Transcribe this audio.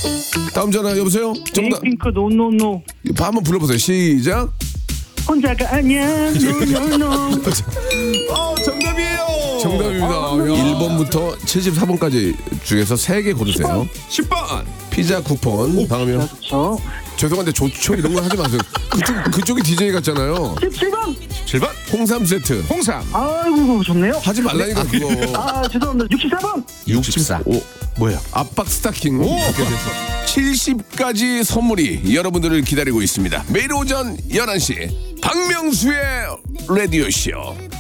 다음 전화 여보세요. 정답. 에이핑크 노노노. 한번 불러보세요. 시작. 혼자가 아니야. 노노노. 정답이에요. 정답입니다. 1번부터 74번까지 중에서 3개 고르세요. 10번. 피자 쿠폰. 다음이요. 저 죄송한데 조초 이런 거 하지 마세요. 그쪽이 DJ 같잖아요. 17번. 7번. 홍삼 세트. 홍삼. 아이고 좋네요. 하지 말라니까 그거. 아 죄송합니다. 64번. 64. 오, 뭐야? 압박 스타킹. 70가지 선물이 여러분들을 기다리고 있습니다. 매일 오전 11시 박명수의 라디오쇼.